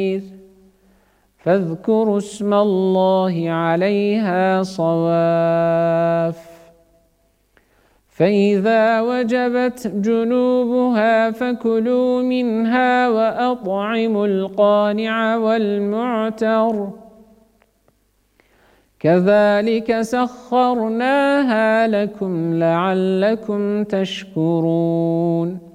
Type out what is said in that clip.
فاذكروا اسم الله عليها صواف فإذا وجبت جنوبها فكلوا منها وأطعموا القانع والمعتر كذلك سخرناها لكم لعلكم تشكرون